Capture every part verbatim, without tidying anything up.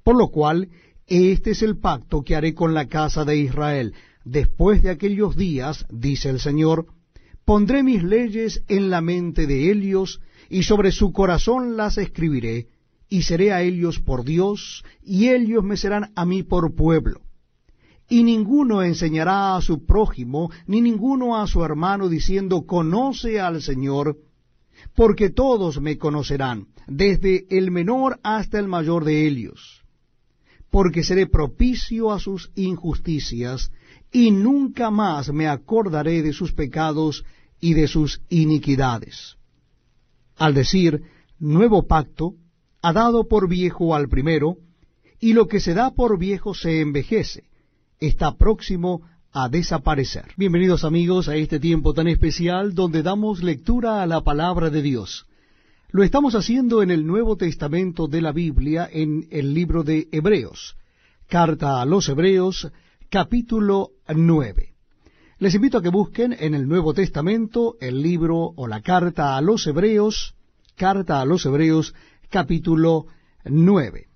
Por lo cual, este es el pacto que haré con la casa de Israel. Después de aquellos días, dice el Señor, pondré mis leyes en la mente de ellos, y sobre su corazón las escribiré, y seré a ellos por Dios, y ellos me serán a mí por pueblo. Y ninguno enseñará a su prójimo, ni ninguno a su hermano, diciendo, conoce al Señor, porque todos me conocerán, desde el menor hasta el mayor de ellos. Porque seré propicio a sus injusticias, y nunca más me acordaré de sus pecados y de sus iniquidades. Al decir nuevo pacto, ha dado por viejo al primero, y lo que se da por viejo se envejece, está próximo a desaparecer. Bienvenidos amigos a este tiempo tan especial donde damos lectura a la palabra de Dios. Lo estamos haciendo en el Nuevo Testamento de la Biblia, en el libro de Hebreos, carta a los Hebreos, capítulo nueve. Les invito a que busquen en el Nuevo Testamento el libro o la carta a los Hebreos, carta a los Hebreos, capítulo nueve.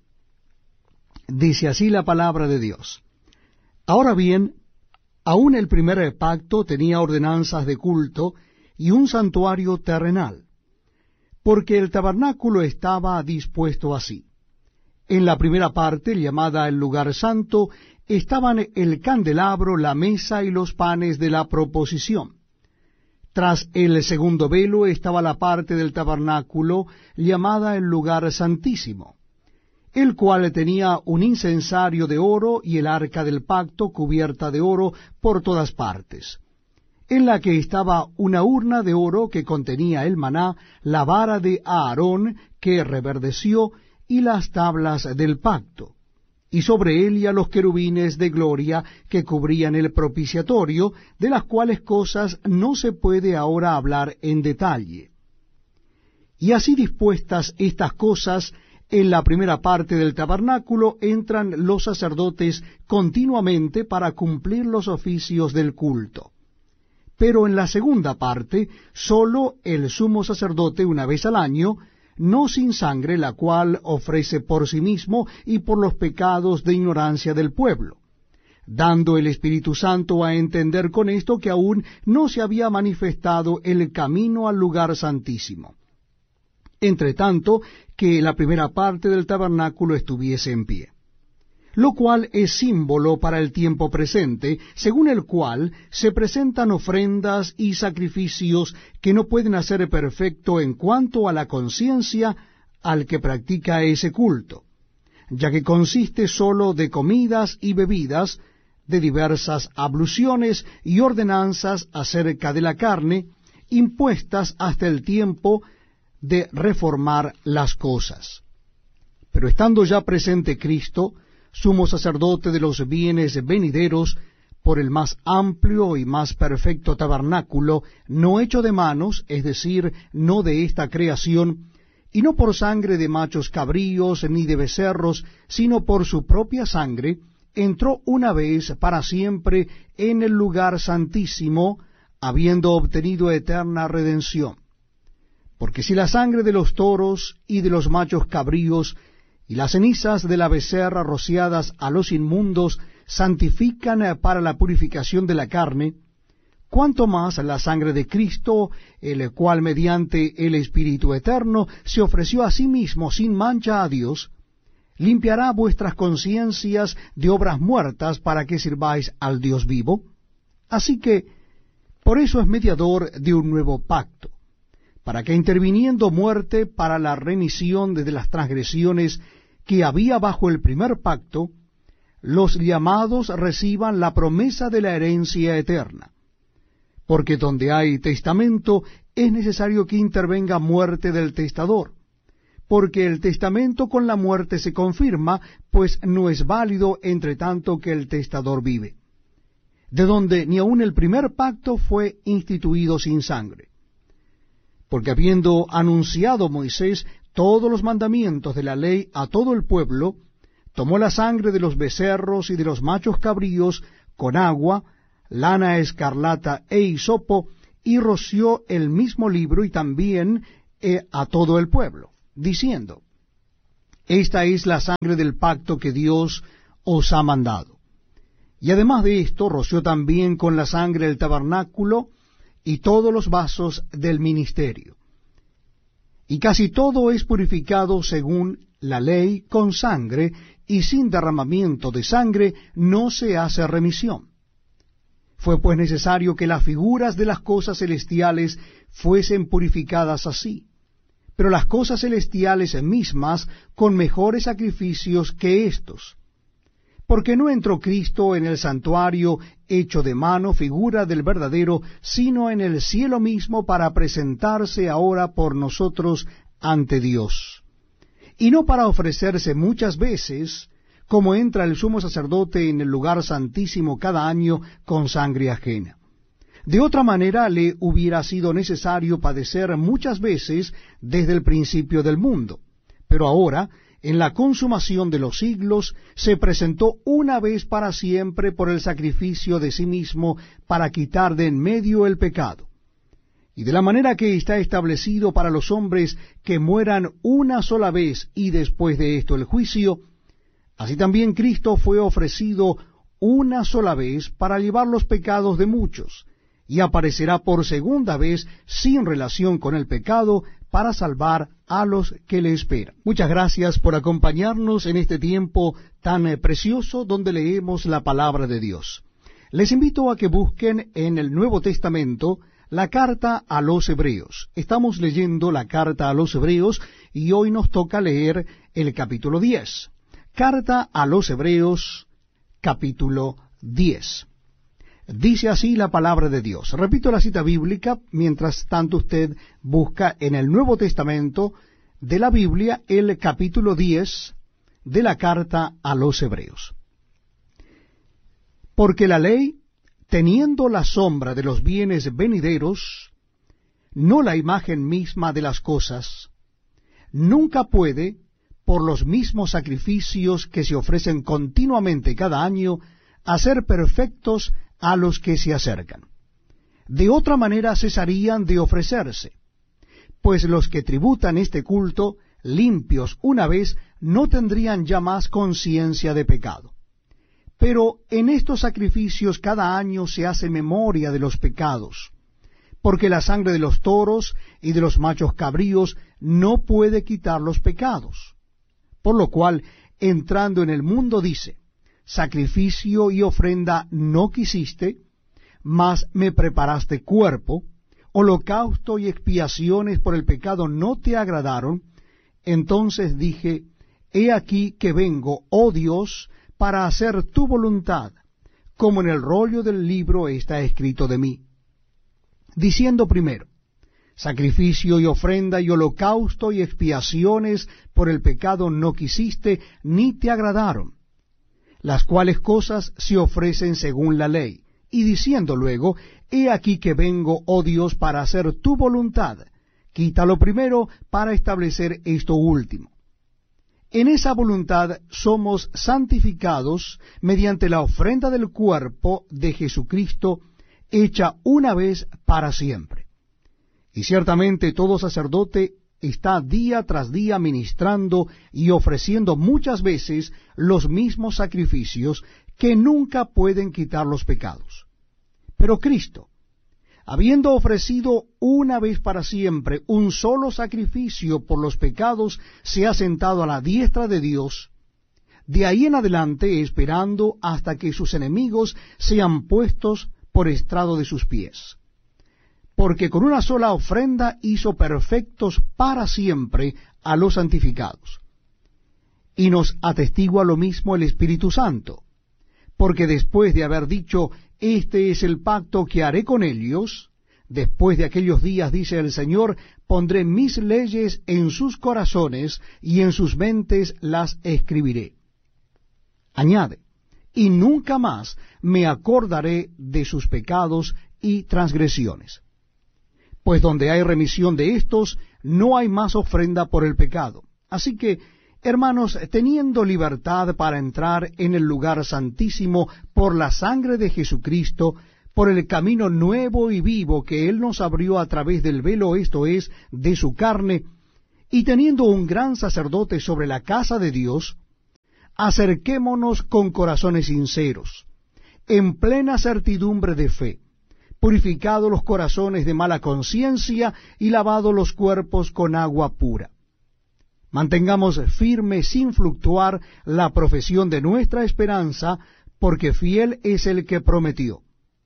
Dice así la palabra de Dios. Ahora bien, aún el primer pacto tenía ordenanzas de culto y un santuario terrenal, porque el tabernáculo estaba dispuesto así. En la primera parte, llamada el lugar santo, estaban el candelabro, la mesa y los panes de la proposición. Tras el segundo velo estaba la parte del tabernáculo, llamada el lugar santísimo, el cual tenía un incensario de oro y el arca del pacto cubierta de oro por todas partes, en la que estaba una urna de oro que contenía el maná, la vara de Aarón que reverdeció, y las tablas del pacto, y sobre ella los querubines de gloria que cubrían el propiciatorio, de las cuales cosas no se puede ahora hablar en detalle. Y así dispuestas estas cosas, en la primera parte del tabernáculo entran los sacerdotes continuamente para cumplir los oficios del culto. Pero en la segunda parte, sólo el sumo sacerdote una vez al año, no sin sangre, la cual ofrece por sí mismo y por los pecados de ignorancia del pueblo, dando el Espíritu Santo a entender con esto que aún no se había manifestado el camino al lugar santísimo, entre tanto que la primera parte del tabernáculo estuviese en pie, lo cual es símbolo para el tiempo presente, según el cual se presentan ofrendas y sacrificios que no pueden hacer perfecto en cuanto a la conciencia al que practica ese culto, ya que consiste sólo de comidas y bebidas, de diversas abluciones y ordenanzas acerca de la carne, impuestas hasta el tiempo de reformar las cosas. Pero estando ya presente Cristo, sumo sacerdote de los bienes venideros, por el más amplio y más perfecto tabernáculo, no hecho de manos, es decir, no de esta creación, y no por sangre de machos cabríos ni de becerros, sino por su propia sangre, entró una vez para siempre en el lugar santísimo, habiendo obtenido eterna redención. Porque si la sangre de los toros y de los machos cabríos y las cenizas de la becerra rociadas a los inmundos santifican para la purificación de la carne, cuánto más la sangre de Cristo, el cual mediante el Espíritu Eterno se ofreció a sí mismo sin mancha a Dios, limpiará vuestras conciencias de obras muertas para que sirváis al Dios vivo. Así que, por eso es mediador de un nuevo pacto, para que interviniendo muerte para la remisión de las transgresiones que había bajo el primer pacto, los llamados reciban la promesa de la herencia eterna. Porque donde hay testamento es necesario que intervenga muerte del testador, porque el testamento con la muerte se confirma, pues no es válido entre tanto que el testador vive, de donde ni aun el primer pacto fue instituido sin sangre. Porque habiendo anunciado Moisés todos los mandamientos de la ley a todo el pueblo, tomó la sangre de los becerros y de los machos cabríos con agua, lana escarlata e hisopo, y roció el mismo libro y también eh, a todo el pueblo, diciendo: Esta es la sangre del pacto que Dios os ha mandado. Y además de esto, roció también con la sangre el tabernáculo y todos los vasos del ministerio. Y casi todo es purificado según la ley con sangre, y sin derramamiento de sangre no se hace remisión. Fue pues necesario que las figuras de las cosas celestiales fuesen purificadas así, pero las cosas celestiales mismas con mejores sacrificios que éstos. Porque no entró Cristo en el santuario hecho de mano, figura del verdadero, sino en el cielo mismo para presentarse ahora por nosotros ante Dios. Y no para ofrecerse muchas veces, como entra el sumo sacerdote en el lugar santísimo cada año con sangre ajena. De otra manera le hubiera sido necesario padecer muchas veces desde el principio del mundo. Pero ahora, en la consumación de los siglos, se presentó una vez para siempre por el sacrificio de sí mismo para quitar de en medio el pecado. Y de la manera que está establecido para los hombres que mueran una sola vez y después de esto el juicio, así también Cristo fue ofrecido una sola vez para llevar los pecados de muchos, y aparecerá por segunda vez sin relación con el pecado para salvar a los que le esperan. Muchas gracias por acompañarnos en este tiempo tan eh, precioso donde leemos la palabra de Dios. Les invito a que busquen en el Nuevo Testamento la carta a los Hebreos. Estamos leyendo la carta a los Hebreos y hoy nos toca leer el capítulo diez. Carta a los Hebreos, capítulo diez. Dice así la palabra de Dios. Repito la cita bíblica, mientras tanto usted busca en el Nuevo Testamento de la Biblia el capítulo diez de la carta a los Hebreos. Porque la ley, teniendo la sombra de los bienes venideros, no la imagen misma de las cosas, nunca puede, por los mismos sacrificios que se ofrecen continuamente cada año, hacer perfectos a los que se acercan. De otra manera cesarían de ofrecerse, pues los que tributan este culto, limpios una vez, no tendrían ya más conciencia de pecado. Pero en estos sacrificios cada año se hace memoria de los pecados, porque la sangre de los toros y de los machos cabríos no puede quitar los pecados. Por lo cual, entrando en el mundo dice, sacrificio y ofrenda no quisiste, mas me preparaste cuerpo, holocausto y expiaciones por el pecado no te agradaron. Entonces dije, he aquí que vengo, oh Dios, para hacer tu voluntad, como en el rollo del libro está escrito de mí. Diciendo primero, sacrificio y ofrenda y holocausto y expiaciones por el pecado no quisiste, ni te agradaron, las cuales cosas se ofrecen según la ley. Y diciendo luego, he aquí que vengo, oh Dios, para hacer tu voluntad, quítalo primero para establecer esto último. En esa voluntad somos santificados mediante la ofrenda del cuerpo de Jesucristo, hecha una vez para siempre. Y ciertamente todo sacerdote está día tras día ministrando y ofreciendo muchas veces los mismos sacrificios que nunca pueden quitar los pecados. Pero Cristo, habiendo ofrecido una vez para siempre un solo sacrificio por los pecados, se ha sentado a la diestra de Dios, de ahí en adelante esperando hasta que sus enemigos sean puestos por estrado de sus pies. Porque con una sola ofrenda hizo perfectos para siempre a los santificados. Y nos atestigua lo mismo el Espíritu Santo, porque después de haber dicho, este es el pacto que haré con ellos, después de aquellos días, dice el Señor, pondré mis leyes en sus corazones y en sus mentes las escribiré. Añade, y nunca más me acordaré de sus pecados y transgresiones. Pues donde hay remisión de estos, no hay más ofrenda por el pecado. Así que, hermanos, teniendo libertad para entrar en el lugar santísimo por la sangre de Jesucristo, por el camino nuevo y vivo que Él nos abrió a través del velo, esto es, de su carne, Y teniendo un gran sacerdote sobre la casa de Dios, acerquémonos con corazones sinceros, en plena certidumbre de fe, purificados los corazones de mala conciencia y lavados los cuerpos con agua pura. Mantengamos firme sin fluctuar la profesión de nuestra esperanza, porque fiel es el que prometió.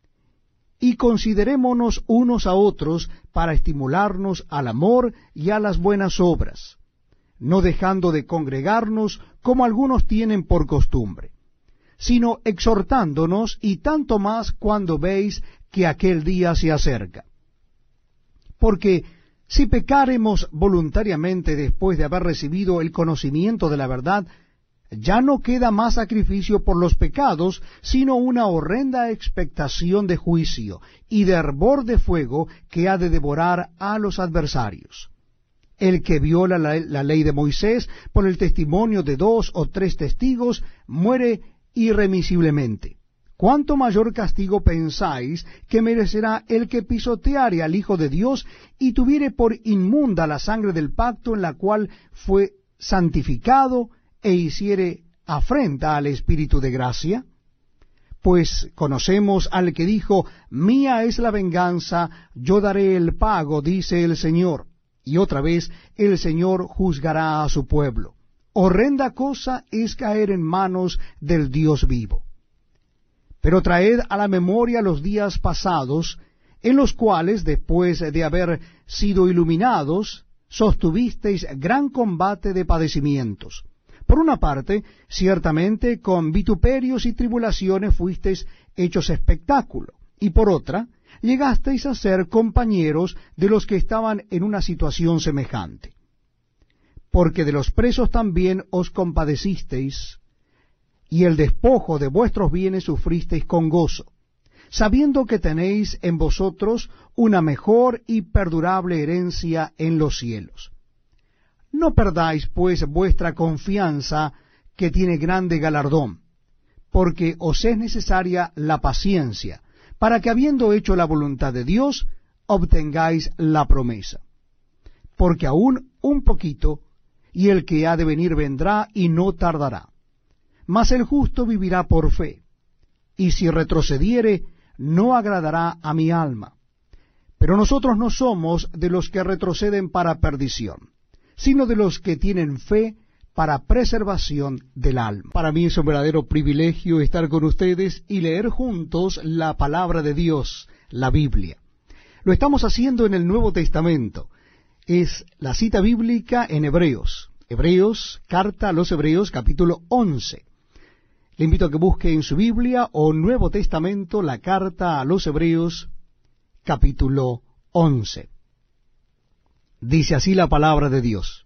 Y considerémonos unos a otros para estimularnos al amor y a las buenas obras, no dejando de congregarnos como algunos tienen por costumbre, sino exhortándonos, y tanto más cuando veis que aquel día se acerca. Porque si pecáremos voluntariamente después de haber recibido el conocimiento de la verdad, ya no queda más sacrificio por los pecados, sino una horrenda expectación de juicio y de hervor de fuego que ha de devorar a los adversarios. El que viola la, la ley de Moisés por el testimonio de dos o tres testigos muere irremisiblemente. ¿Cuánto mayor castigo pensáis que merecerá el que pisoteare al Hijo de Dios y tuviere por inmunda la sangre del pacto en la cual fue santificado, e hiciere afrenta al Espíritu de gracia? Pues conocemos al que dijo, mía es la venganza, yo daré el pago, dice el Señor. Y otra vez, el Señor juzgará a su pueblo. Horrenda cosa es caer en manos del Dios vivo. Pero traed a la memoria los días pasados, en los cuales, después de haber sido iluminados, sostuvisteis gran combate de padecimientos. Por una parte, ciertamente con vituperios y tribulaciones fuisteis hechos espectáculo, y por otra, llegasteis a ser compañeros de los que estaban en una situación semejante. Porque de los presos también os compadecisteis, y el despojo de vuestros bienes sufristeis con gozo, sabiendo que tenéis en vosotros una mejor y perdurable herencia en los cielos. No perdáis, pues, vuestra confianza, que tiene grande galardón, porque os es necesaria la paciencia, para que habiendo hecho la voluntad de Dios, obtengáis la promesa. Porque aún un poquito, y el que ha de venir vendrá y no tardará. Mas el justo vivirá por fe, y si retrocediere, no agradará a mi alma. Pero nosotros no somos de los que retroceden para perdición, sino de los que tienen fe para preservación del alma. Para mí es un verdadero privilegio estar con ustedes y leer juntos la palabra de Dios, la Biblia. Lo estamos haciendo en el Nuevo Testamento. Es la cita bíblica en Hebreos. Hebreos, carta a los Hebreos, capítulo once. Le invito a que busque en su Biblia o Nuevo Testamento la carta a los Hebreos, capítulo once. Dice así la palabra de Dios.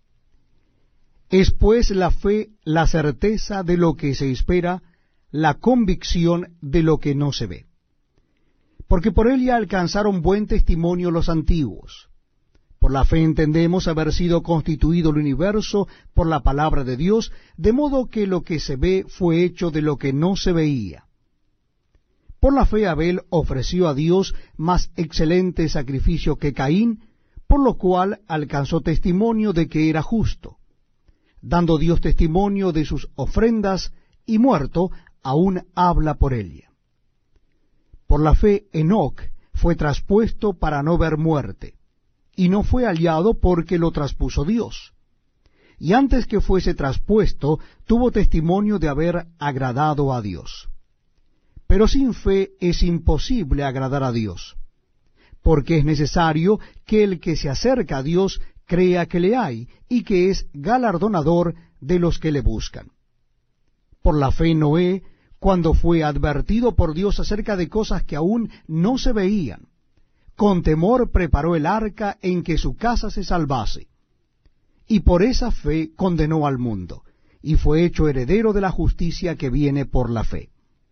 Es pues la fe la certeza de lo que se espera, la convicción de lo que no se ve. Porque por él ya alcanzaron buen testimonio los antiguos. Por la fe entendemos haber sido constituido el universo por la palabra de Dios, de modo que lo que se ve fue hecho de lo que no se veía. Por la fe Abel ofreció a Dios más excelente sacrificio que Caín, por lo cual alcanzó testimonio de que era justo, dando Dios testimonio de sus ofrendas, y muerto, aún habla por ella. Por la fe Enoc fue traspuesto para no ver muerte, y no fue hallado porque lo traspuso Dios. Y antes que fuese traspuesto, tuvo testimonio de haber agradado a Dios. Pero sin fe es imposible agradar a Dios, porque es necesario que el que se acerca a Dios crea que le hay, y que es galardonador de los que le buscan. Por la fe Noé, cuando fue advertido por Dios acerca de cosas que aún no se veían, con temor preparó el arca en que su casa se salvase, y por esa fe condenó al mundo, y fue hecho heredero de la justicia que viene por la fe.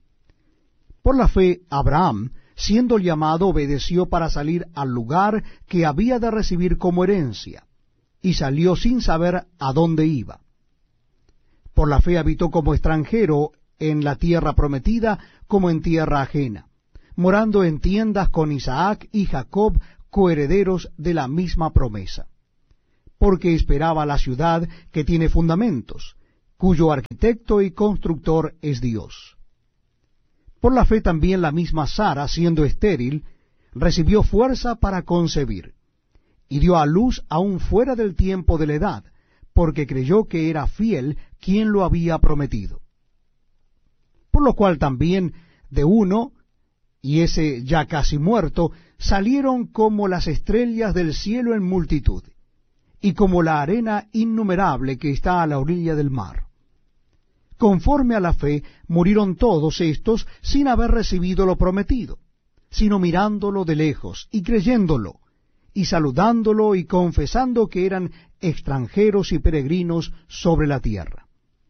Por la fe Abraham, siendo llamado, obedeció para salir al lugar que había de recibir como herencia, y salió sin saber a dónde iba. Por la fe habitó como extranjero en la tierra prometida, como en tierra ajena, morando en tiendas con Isaac y Jacob, coherederos de la misma promesa. porque esperaba la ciudad que tiene fundamentos, cuyo arquitecto y constructor es Dios. Por la fe también la misma Sara, siendo estéril, recibió fuerza para concebir, y dio a luz aún fuera del tiempo de la edad, porque creyó que era fiel quien lo había prometido. Por lo cual también de uno, y ese ya casi muerto, salieron como las estrellas del cielo en multitud, y como la arena innumerable que está a la orilla del mar. Conforme a la fe, murieron todos estos sin haber recibido lo prometido, sino mirándolo de lejos, y creyéndolo, y saludándolo, y confesando que eran extranjeros y peregrinos sobre la tierra.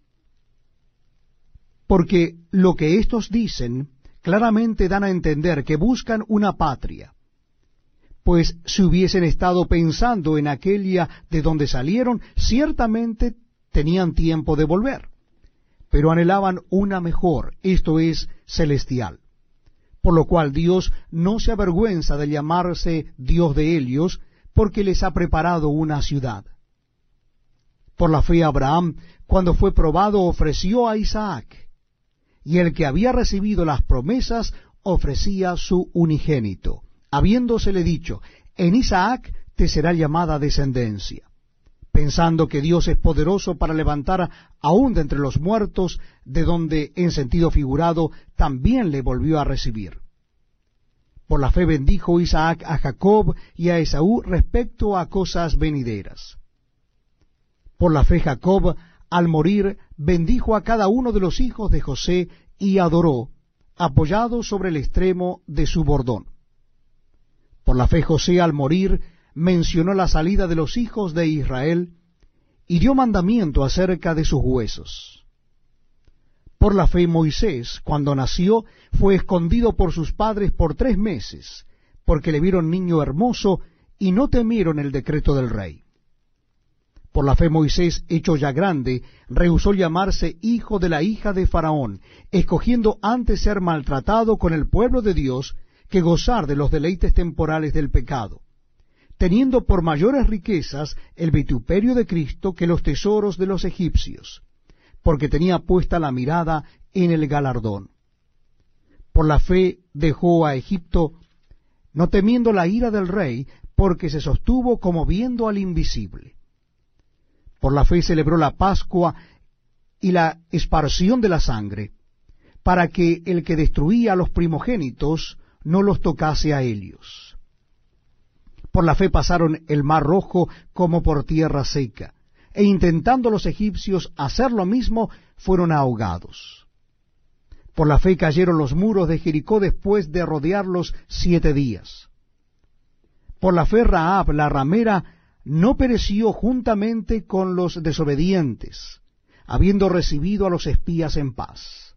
Porque lo que éstos dicen claramente dan a entender que buscan una patria, pues si hubiesen estado pensando en aquella de donde salieron, ciertamente tenían tiempo de volver, pero anhelaban una mejor, esto es, celestial. Por lo cual Dios no se avergüenza de llamarse Dios de ellos, porque les ha preparado una ciudad. Por la fe Abraham, cuando fue probado, ofreció a Isaac, y el que había recibido las promesas ofrecía su unigénito, habiéndosele dicho, en Isaac te será llamada descendencia, pensando que Dios es poderoso para levantar aún de entre los muertos, de donde, en sentido figurado, también le volvió a recibir. Por la fe bendijo Isaac a Jacob y a Esaú respecto a cosas venideras. Por la fe Jacob, al morir, bendijo a cada uno de los hijos de José y adoró, apoyado sobre el extremo de su bordón. Por la fe José, al morir, mencionó la salida de los hijos de Israel y dio mandamiento acerca de sus huesos. Por la fe Moisés, cuando nació, fue escondido por sus padres por tres meses, porque le vieron niño hermoso y no temieron el decreto del rey. Por la fe Moisés, hecho ya grande, rehusó llamarse hijo de la hija de Faraón, escogiendo antes ser maltratado con el pueblo de Dios que gozar de los deleites temporales del pecado, teniendo por mayores riquezas el vituperio de Cristo que los tesoros de los egipcios, porque tenía puesta la mirada en el galardón. Por la fe dejó a Egipto, no temiendo la ira del rey, porque se sostuvo como viendo al invisible. Por la fe celebró la Pascua y la esparción de la sangre, para que el que destruía a los primogénitos no los tocase a ellos. Por la fe pasaron el mar rojo como por tierra seca, e intentando los egipcios hacer lo mismo, fueron ahogados. Por la fe cayeron los muros de Jericó después de rodearlos siete días. Por la fe Rahab la ramera no pereció juntamente con los desobedientes, habiendo recibido a los espías en paz.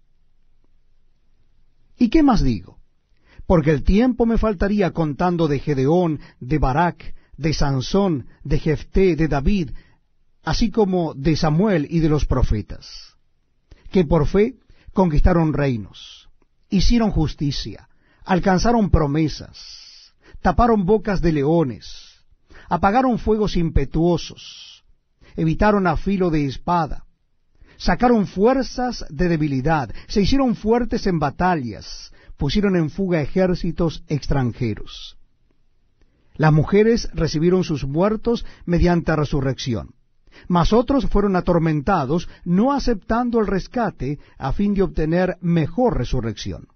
¿Y qué más digo? Porque el tiempo me faltaría contando de Gedeón, de Barak, de Sansón, de Jefté, de David, así como de Samuel y de los profetas, que por fe conquistaron reinos, hicieron justicia, alcanzaron promesas, taparon bocas de leones, apagaron fuegos impetuosos, evitaron a filo de espada, sacaron fuerzas de debilidad, se hicieron fuertes en batallas, pusieron en fuga ejércitos extranjeros. Las mujeres recibieron sus muertos mediante resurrección, mas otros fueron atormentados, no aceptando el rescate a fin de obtener mejor resurrección.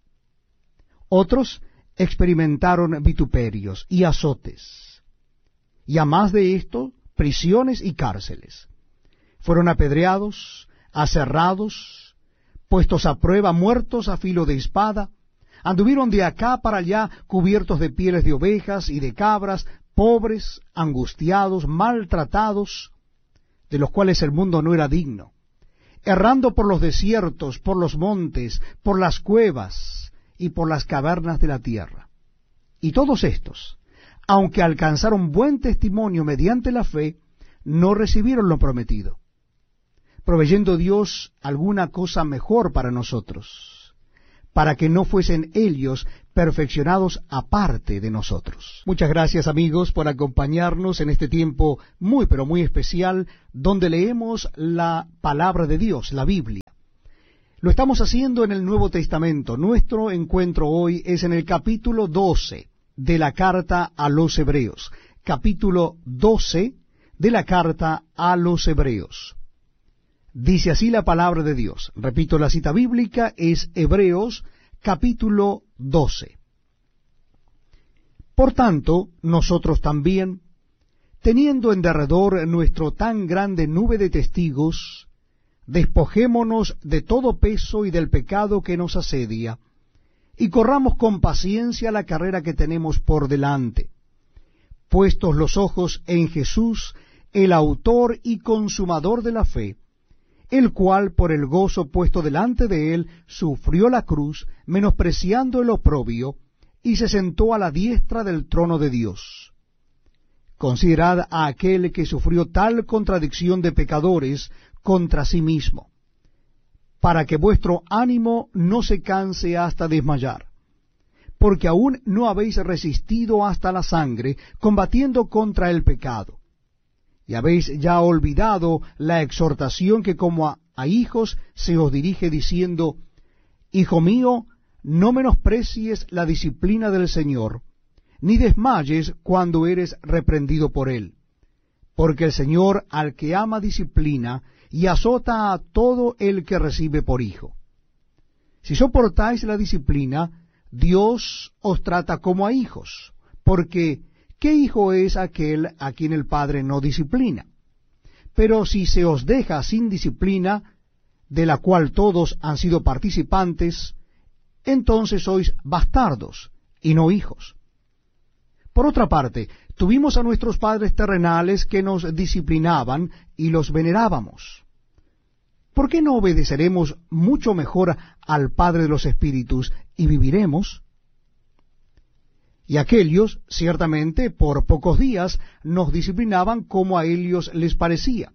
Otros experimentaron vituperios y azotes, y a más de esto, prisiones y cárceles. Fueron apedreados, aserrados, puestos a prueba, muertos a filo de espada. Anduvieron de acá para allá cubiertos de pieles de ovejas y de cabras, pobres, angustiados, maltratados, de los cuales el mundo no era digno, errando por los desiertos, por los montes, por las cuevas y por las cavernas de la tierra. Y todos estos, aunque alcanzaron buen testimonio mediante la fe, no recibieron lo prometido, proveyendo Dios alguna cosa mejor para nosotros, para que no fuesen ellos perfeccionados aparte de nosotros. Muchas gracias, amigos, por acompañarnos en este tiempo muy pero muy especial, donde leemos la palabra de Dios, la Biblia. Lo estamos haciendo en el Nuevo Testamento. Nuestro encuentro hoy es en el capítulo doce de la carta a los Hebreos. Capítulo doce de la carta a los Hebreos. Dice así la palabra de Dios. Repito, la cita bíblica es Hebreos capítulo doce. Por tanto, nosotros también, teniendo en derredor nuestro tan grande nube de testigos, despojémonos de todo peso y del pecado que nos asedia, y corramos con paciencia la carrera que tenemos por delante, puestos los ojos en Jesús, el autor y consumador de la fe, el cual por el gozo puesto delante de él sufrió la cruz, menospreciando el oprobio, y se sentó a la diestra del trono de Dios. Considerad a aquel que sufrió tal contradicción de pecadores contra sí mismo, para que vuestro ánimo no se canse hasta desmayar, porque aún no habéis resistido hasta la sangre, combatiendo contra el pecado. Y habéis ya olvidado la exhortación que como a, a hijos se os dirige diciendo, Hijo mío, no menosprecies la disciplina del Señor, ni desmayes cuando eres reprendido por Él. Porque el Señor al que ama disciplina, y azota a todo el que recibe por hijo. Si soportáis la disciplina, Dios os trata como a hijos, porque ¿qué hijo es aquel a quien el Padre no disciplina? Pero si se os deja sin disciplina, de la cual todos han sido participantes, entonces sois bastardos y no hijos. Por otra parte, tuvimos a nuestros padres terrenales que nos disciplinaban y los venerábamos. ¿Por qué no obedeceremos mucho mejor al Padre de los Espíritus y viviremos? Y aquellos, ciertamente, por pocos días nos disciplinaban como a ellos les parecía.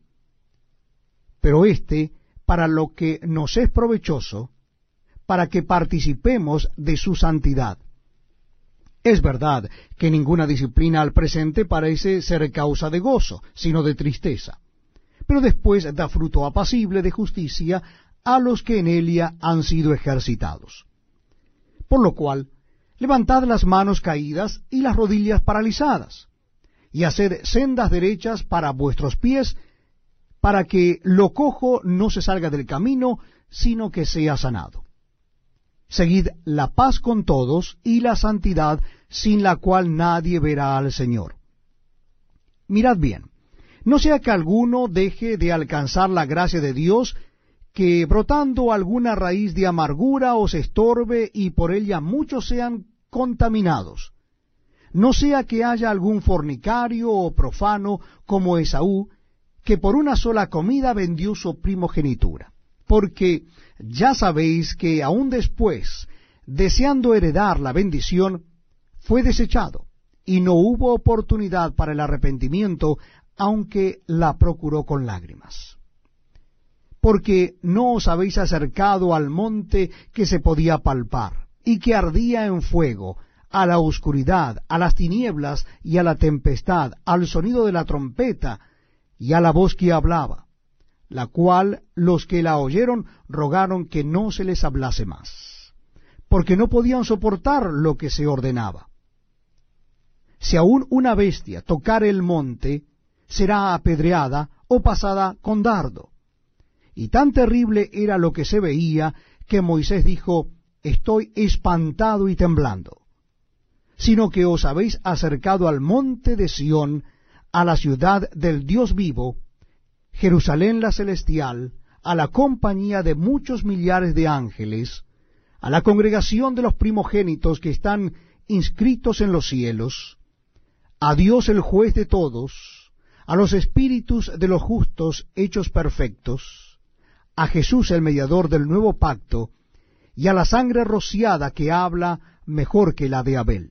Pero éste, para lo que nos es provechoso, para que participemos de su santidad. Es verdad que ninguna disciplina al presente parece ser causa de gozo, sino de tristeza, pero después da fruto apacible de justicia a los que en ella han sido ejercitados. Por lo cual, levantad las manos caídas y las rodillas paralizadas, y haced sendas derechas para vuestros pies, para que lo cojo no se salga del camino, sino que sea sanado. Seguid la paz con todos y la santidad, sin la cual nadie verá al Señor. Mirad bien, no sea que alguno deje de alcanzar la gracia de Dios, que brotando alguna raíz de amargura os estorbe y por ella muchos sean contaminados. No sea que haya algún fornicario o profano como Esaú, que por una sola comida vendió su primogenitura. Porque ya sabéis que aún después, deseando heredar la bendición, fue desechado, y no hubo oportunidad para el arrepentimiento, aunque la procuró con lágrimas. Porque no os habéis acercado al monte que se podía palpar, y que ardía en fuego, a la oscuridad, a las tinieblas y a la tempestad, al sonido de la trompeta y a la voz que hablaba, la cual los que la oyeron rogaron que no se les hablase más, porque no podían soportar lo que se ordenaba. Si aún una bestia tocare el monte, será apedreada o pasada con dardo. Y tan terrible era lo que se veía, que Moisés dijo, estoy espantado y temblando. Sino que os habéis acercado al monte de Sión, a la ciudad del Dios vivo, Jerusalén la celestial, a la compañía de muchos millares de ángeles, a la congregación de los primogénitos que están inscritos en los cielos, a Dios el juez de todos, a los espíritus de los justos hechos perfectos, a Jesús el mediador del nuevo pacto, y a la sangre rociada que habla mejor que la de Abel.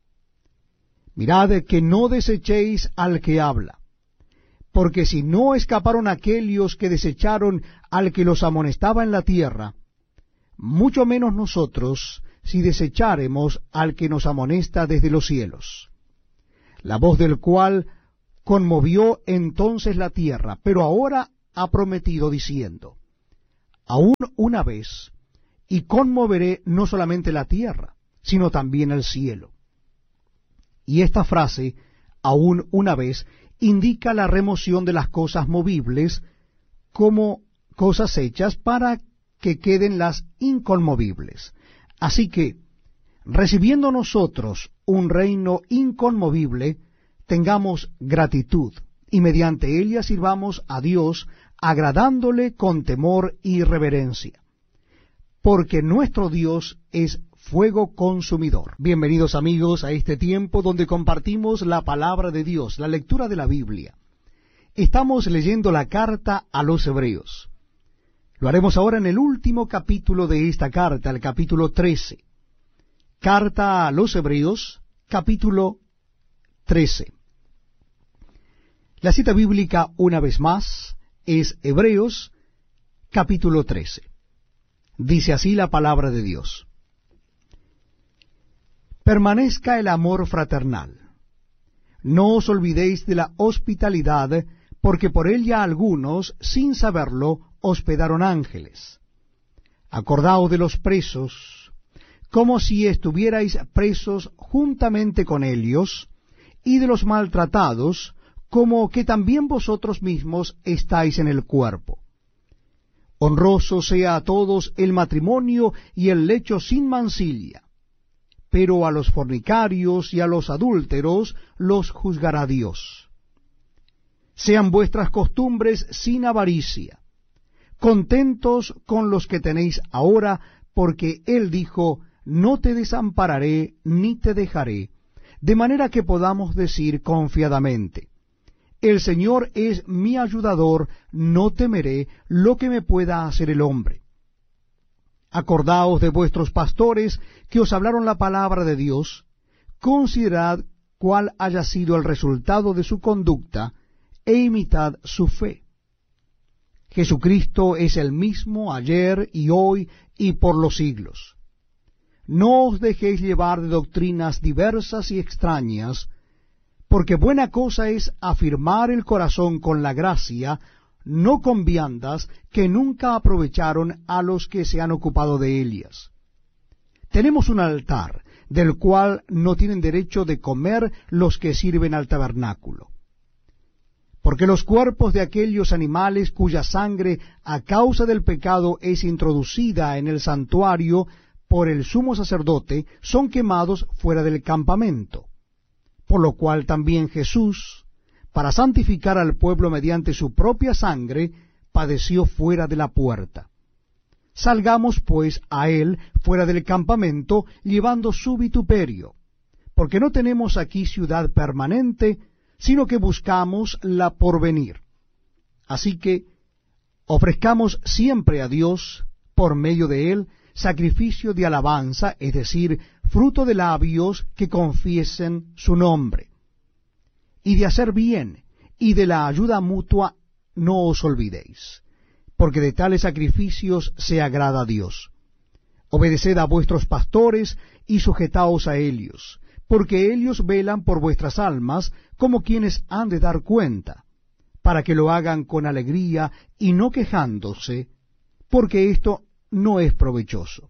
Mirad que no desechéis al que habla, porque si no escaparon aquellos que desecharon al que los amonestaba en la tierra, mucho menos nosotros, si desecháremos al que nos amonesta desde los cielos, la voz del cual conmovió entonces la tierra, pero ahora ha prometido diciendo, aún una vez, y conmoveré no solamente la tierra, sino también el cielo. Y esta frase, aún una vez, indica la remoción de las cosas movibles como cosas hechas para que queden las inconmovibles. Así que, recibiendo nosotros un reino inconmovible, tengamos gratitud, y mediante ella sirvamos a Dios, agradándole con temor y reverencia, porque nuestro Dios es fuego consumidor. Bienvenidos amigos a este tiempo donde compartimos la palabra de Dios, la lectura de la Biblia. Estamos leyendo la carta a los Hebreos. Lo haremos ahora en el último capítulo de esta carta, el capítulo trece. Carta a los Hebreos, capítulo trece. La cita bíblica, una vez más, es Hebreos, capítulo trece. Dice así la palabra de Dios. Permanezca el amor fraternal. No os olvidéis de la hospitalidad, porque por ella algunos, sin saberlo, hospedaron ángeles. Acordaos de los presos, como si estuvierais presos juntamente con ellos, y de los maltratados, como que también vosotros mismos estáis en el cuerpo. Honroso sea a todos el matrimonio y el lecho sin mancilla, pero a los fornicarios y a los adúlteros los juzgará Dios. Sean vuestras costumbres sin avaricia, contentos con los que tenéis ahora, porque Él dijo, no te desampararé ni te dejaré, de manera que podamos decir confiadamente, el Señor es mi ayudador, no temeré lo que me pueda hacer el hombre. Acordaos de vuestros pastores que os hablaron la palabra de Dios, considerad cuál haya sido el resultado de su conducta, e imitad su fe. Jesucristo es el mismo ayer y hoy y por los siglos. No os dejéis llevar de doctrinas diversas y extrañas, porque buena cosa es afirmar el corazón con la gracia, no con viandas que nunca aprovecharon a los que se han ocupado de ellas. Tenemos un altar, del cual no tienen derecho de comer los que sirven al tabernáculo. Porque los cuerpos de aquellos animales cuya sangre a causa del pecado es introducida en el santuario por el sumo sacerdote, son quemados fuera del campamento. Por lo cual también Jesús, para santificar al pueblo mediante su propia sangre, padeció fuera de la puerta. Salgamos pues a él fuera del campamento, llevando su vituperio, porque no tenemos aquí ciudad permanente, sino que buscamos la porvenir. Así que ofrezcamos siempre a Dios, por medio de él, sacrificio de alabanza, es decir, fruto de labios que confiesen su nombre. Y de hacer bien, y de la ayuda mutua, no os olvidéis, porque de tales sacrificios se agrada a Dios. Obedeced a vuestros pastores, y sujetaos a ellos, porque ellos velan por vuestras almas, como quienes han de dar cuenta, para que lo hagan con alegría y no quejándose, porque esto no es provechoso.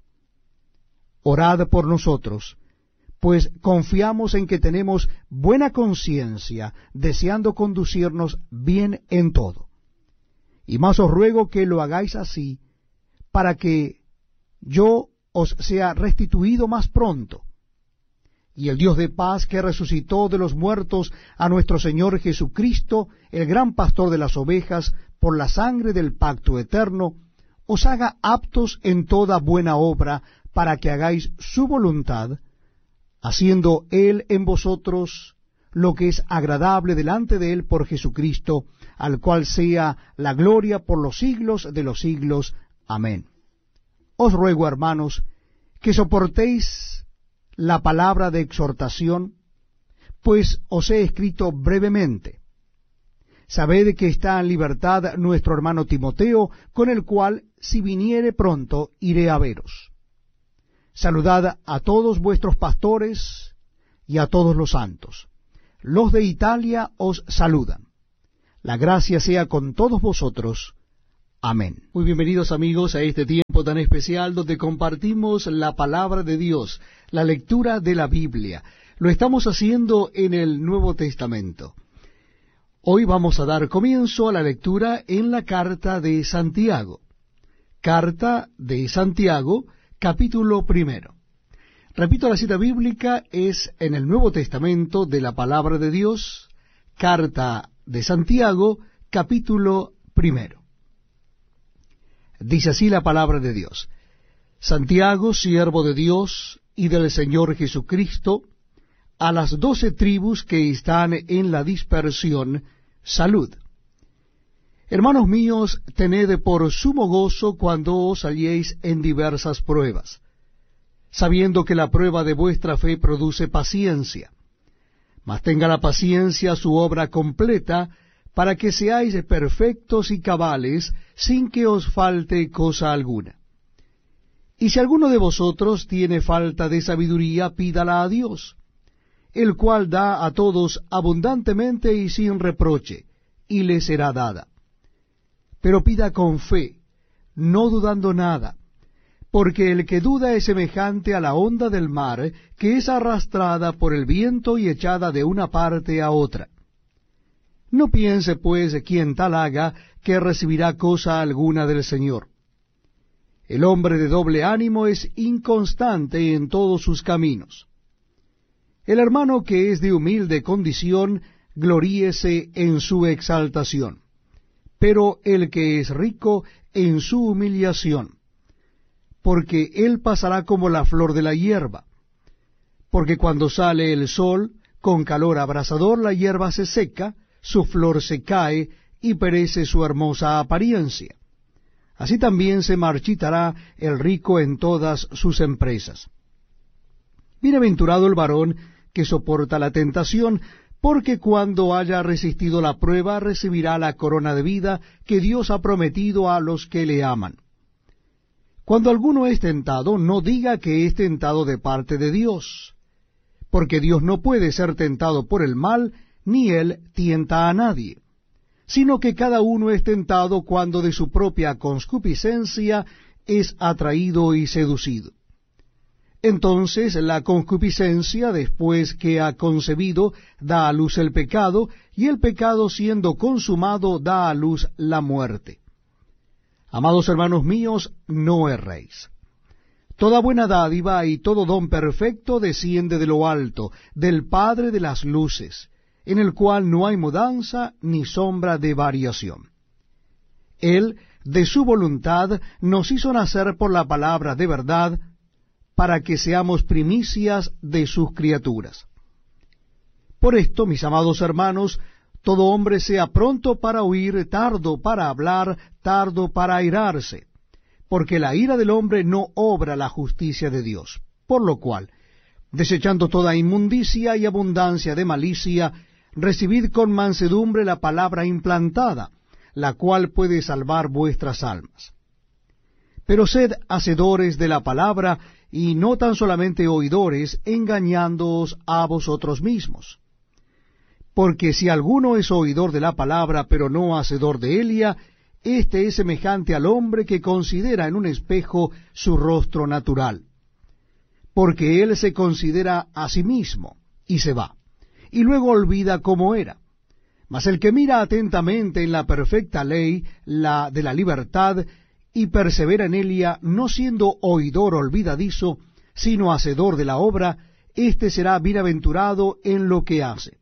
Orad por nosotros, pues confiamos en que tenemos buena conciencia, deseando conducirnos bien en todo. Y más os ruego que lo hagáis así, para que yo os sea restituido más pronto. Y el Dios de paz, que resucitó de los muertos a nuestro Señor Jesucristo, el gran pastor de las ovejas, por la sangre del pacto eterno, os haga aptos en toda buena obra, para que hagáis su voluntad, haciendo Él en vosotros lo que es agradable delante de Él por Jesucristo, al cual sea la gloria por los siglos de los siglos. Amén. Os ruego, hermanos, que soportéis la palabra de exhortación, pues os he escrito brevemente. Sabed que está en libertad nuestro hermano Timoteo, con el cual, si viniere pronto, iré a veros. Saludad a todos vuestros pastores y a todos los santos. Los de Italia os saludan. La gracia sea con todos vosotros. Amén. Muy bienvenidos, amigos, a este tiempo tan especial donde compartimos la palabra de Dios, la lectura de la Biblia. Lo estamos haciendo en el Nuevo Testamento. Hoy vamos a dar comienzo a la lectura en la carta de Santiago. Carta de Santiago, capítulo primero. Repito, la cita bíblica es en el Nuevo Testamento de la palabra de Dios, carta de Santiago, capítulo primero. Dice así la palabra de Dios: Santiago, siervo de Dios y del Señor Jesucristo, a las doce tribus que están en la dispersión, salud. Hermanos míos, tened por sumo gozo cuando os halléis en diversas pruebas, sabiendo que la prueba de vuestra fe produce paciencia. Mas tenga la paciencia su obra completa, para que seáis perfectos y cabales, sin que os falte cosa alguna. Y si alguno de vosotros tiene falta de sabiduría, pídala a Dios, el cual da a todos abundantemente y sin reproche, y le será dada. Pero pida con fe, no dudando nada, porque el que duda es semejante a la onda del mar, que es arrastrada por el viento y echada de una parte a otra. No piense, pues, quien tal haga, que recibirá cosa alguna del Señor. El hombre de doble ánimo es inconstante en todos sus caminos. El hermano que es de humilde condición, gloríese en su exaltación, pero el que es rico en su humillación, porque él pasará como la flor de la hierba. Porque cuando sale el sol, con calor abrasador la hierba se seca, su flor se cae, y perece su hermosa apariencia. Así también se marchitará el rico en todas sus empresas. Bienaventurado el varón que soporta la tentación, porque cuando haya resistido la prueba, recibirá la corona de vida que Dios ha prometido a los que le aman. Cuando alguno es tentado, no diga que es tentado de parte de Dios, porque Dios no puede ser tentado por el mal, ni él tienta a nadie, sino que cada uno es tentado cuando de su propia concupiscencia es atraído y seducido. Entonces la concupiscencia, después que ha concebido, da a luz el pecado, y el pecado, siendo consumado, da a luz la muerte. Amados hermanos míos, no erréis. Toda buena dádiva y todo don perfecto desciende de lo alto, del Padre de las luces, en el cual no hay mudanza ni sombra de variación. Él, de su voluntad, nos hizo nacer por la palabra de verdad, para que seamos primicias de sus criaturas. Por esto, mis amados hermanos, todo hombre sea pronto para oír, tardo para hablar, tardo para airarse, porque la ira del hombre no obra la justicia de Dios. Por lo cual, desechando toda inmundicia y abundancia de malicia, recibid con mansedumbre la palabra implantada, la cual puede salvar vuestras almas. Pero sed hacedores de la palabra, y no tan solamente oidores, engañándoos a vosotros mismos. Porque si alguno es oidor de la palabra, pero no hacedor de ella, éste es semejante al hombre que considera en un espejo su rostro natural. Porque él se considera a sí mismo, y se va, y luego olvida cómo era. Mas el que mira atentamente en la perfecta ley, la de la libertad, y persevera en ella, no siendo oidor olvidadizo, sino hacedor de la obra, éste será bienaventurado en lo que hace.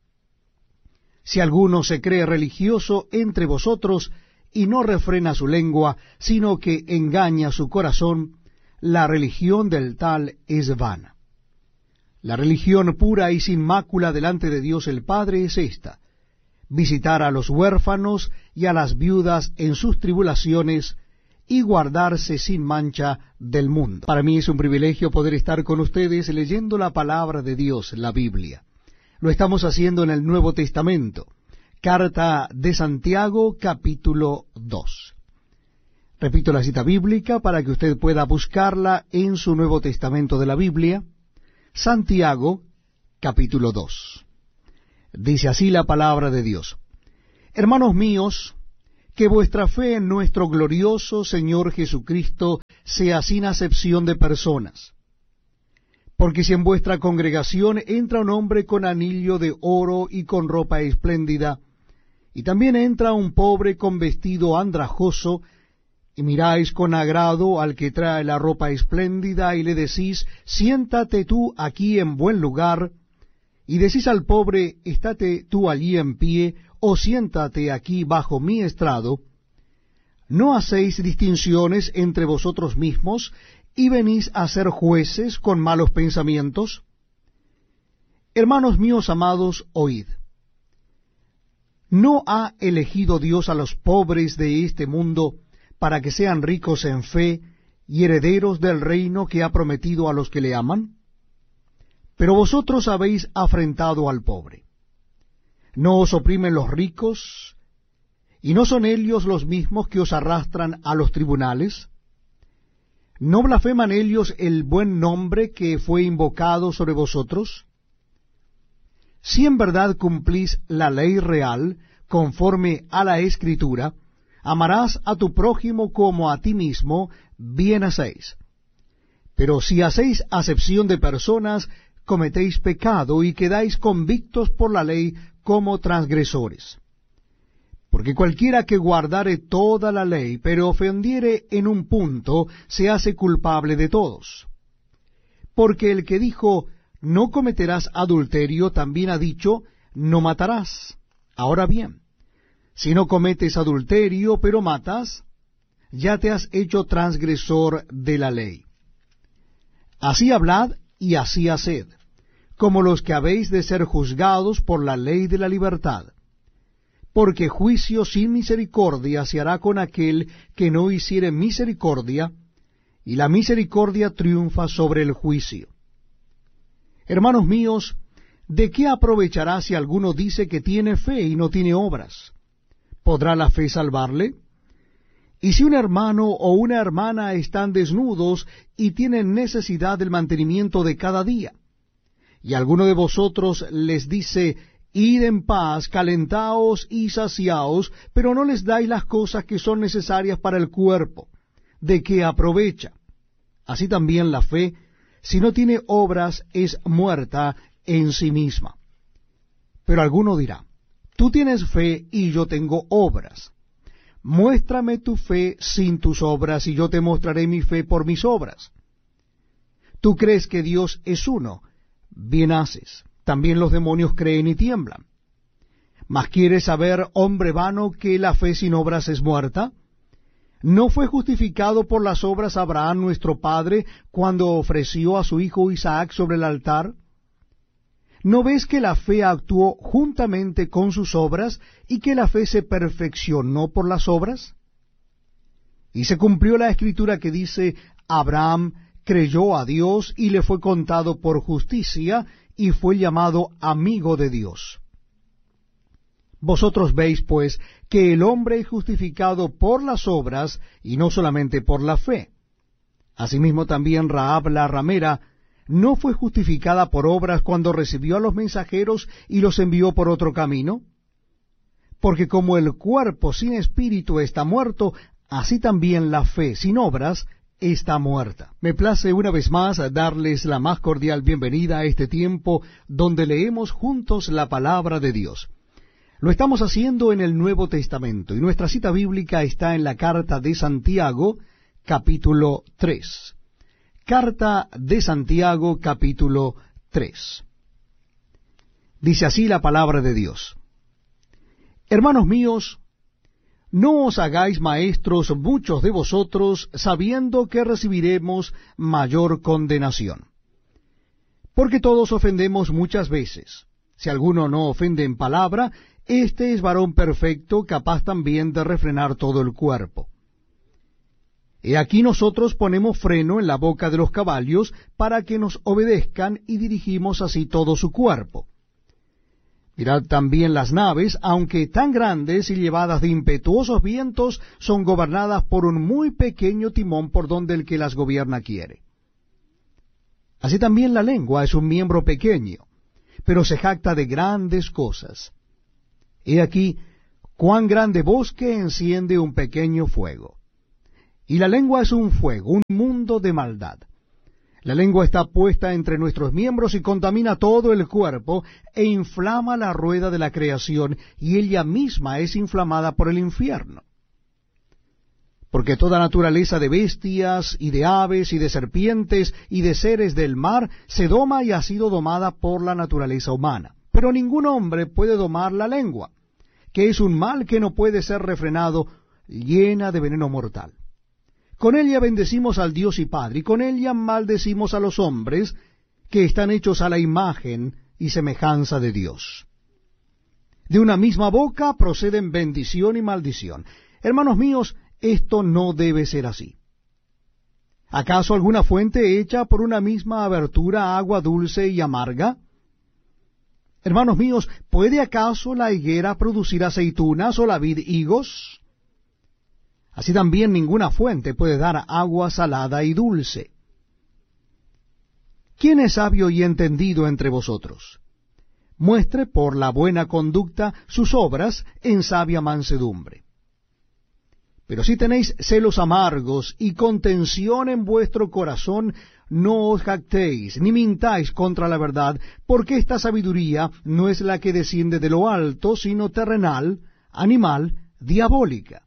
Si alguno se cree religioso entre vosotros, y no refrena su lengua, sino que engaña su corazón, la religión del tal es vana. La religión pura y sin mácula delante de Dios el Padre es esta: visitar a los huérfanos y a las viudas en sus tribulaciones, y guardarse sin mancha del mundo. Para mí es un privilegio poder estar con ustedes leyendo la palabra de Dios, la Biblia. Lo estamos haciendo en el Nuevo Testamento. Carta de Santiago, capítulo dos. Repito la cita bíblica para que usted pueda buscarla en su Nuevo Testamento de la Biblia. Santiago, capítulo dos. Dice así la palabra de Dios: Hermanos míos, que vuestra fe en nuestro glorioso Señor Jesucristo sea sin acepción de personas. Porque si en vuestra congregación entra un hombre con anillo de oro y con ropa espléndida, y también entra un pobre con vestido andrajoso, y miráis con agrado al que trae la ropa espléndida, y le decís, siéntate tú aquí en buen lugar, y decís al pobre, estate tú allí en pie, o siéntate aquí bajo mi estrado, ¿no hacéis distinciones entre vosotros mismos, y venís a ser jueces con malos pensamientos? Hermanos míos amados, oíd. ¿No ha elegido Dios a los pobres de este mundo para que sean ricos en fe y herederos del reino que ha prometido a los que le aman? Pero vosotros habéis afrentado al pobre. ¿No os oprimen los ricos? ¿Y no son ellos los mismos que os arrastran a los tribunales? ¿No blasfeman ellos el buen nombre que fue invocado sobre vosotros? Si en verdad cumplís la ley real, conforme a la Escritura, amarás a tu prójimo como a ti mismo, bien hacéis. Pero si hacéis acepción de personas, cometéis pecado y quedáis convictos por la ley como transgresores. Porque cualquiera que guardare toda la ley, pero ofendiere en un punto, se hace culpable de todos. Porque el que dijo, no cometerás adulterio, también ha dicho, no matarás. Ahora bien, si no cometes adulterio, pero matas, ya te has hecho transgresor de la ley. Así hablad y así haced, como los que habéis de ser juzgados por la ley de la libertad. Porque juicio sin misericordia se hará con aquel que no hiciere misericordia, y la misericordia triunfa sobre el juicio. Hermanos míos, ¿de qué aprovechará si alguno dice que tiene fe y no tiene obras? ¿Podrá la fe salvarle? Y si un hermano o una hermana están desnudos y tienen necesidad del mantenimiento de cada día, y alguno de vosotros les dice, id en paz, calentaos y saciaos, pero no les dais las cosas que son necesarias para el cuerpo, ¿de qué aprovecha? Así también la fe, si no tiene obras, es muerta en sí misma. Pero alguno dirá, tú tienes fe y yo tengo obras. Muéstrame tu fe sin tus obras, y yo te mostraré mi fe por mis obras. Tú crees que Dios es uno, bien haces. También los demonios creen y tiemblan. ¿Mas quieres saber, hombre vano, que la fe sin obras es muerta? ¿No fue justificado por las obras Abraham nuestro padre cuando ofreció a su hijo Isaac sobre el altar? ¿No ves que la fe actuó juntamente con sus obras y que la fe se perfeccionó por las obras? Y se cumplió la escritura que dice, Abraham creyó a Dios y le fue contado por justicia, y fue llamado amigo de Dios. Vosotros veis, pues, que el hombre es justificado por las obras, y no solamente por la fe. Asimismo también Rahab la ramera no fue justificada por obras cuando recibió a los mensajeros y los envió por otro camino. Porque como el cuerpo sin espíritu está muerto, así también la fe sin obras está muerta. Me place una vez más darles la más cordial bienvenida a este tiempo donde leemos juntos la palabra de Dios. Lo estamos haciendo en el Nuevo Testamento y nuestra cita bíblica está en la carta de Santiago, capítulo tres. Carta de Santiago, capítulo tres. Dice así la palabra de Dios. Hermanos míos, no os hagáis maestros muchos de vosotros, sabiendo que recibiremos mayor condenación. Porque todos ofendemos muchas veces. Si alguno no ofende en palabra, éste es varón perfecto, capaz también de refrenar todo el cuerpo. He aquí nosotros ponemos freno en la boca de los caballos, para que nos obedezcan, y dirigimos así todo su cuerpo. Mirad también las naves, aunque tan grandes y llevadas de impetuosos vientos, son gobernadas por un muy pequeño timón por donde el que las gobierna quiere. Así también la lengua es un miembro pequeño, pero se jacta de grandes cosas. He aquí cuán grande bosque enciende un pequeño fuego. Y la lengua es un fuego, un mundo de maldad. La lengua está puesta entre nuestros miembros y contamina todo el cuerpo, e inflama la rueda de la creación, y ella misma es inflamada por el infierno. Porque toda naturaleza de bestias, y de aves, y de serpientes, y de seres del mar, se doma y ha sido domada por la naturaleza humana. Pero ningún hombre puede domar la lengua, que es un mal que no puede ser refrenado, llena de veneno mortal. Con ella bendecimos al Dios y Padre, y con ella maldecimos a los hombres, que están hechos a la imagen y semejanza de Dios. De una misma boca proceden bendición y maldición. Hermanos míos, esto no debe ser así. ¿Acaso alguna fuente echa por una misma abertura agua dulce y amarga? Hermanos míos, ¿puede acaso la higuera producir aceitunas o la vid higos? Así también ninguna fuente puede dar agua salada y dulce. ¿Quién es sabio y entendido entre vosotros? Muestre por la buena conducta sus obras en sabia mansedumbre. Pero si tenéis celos amargos y contención en vuestro corazón, no os jactéis, ni mintáis contra la verdad, porque esta sabiduría no es la que desciende de lo alto, sino terrenal, animal, diabólica.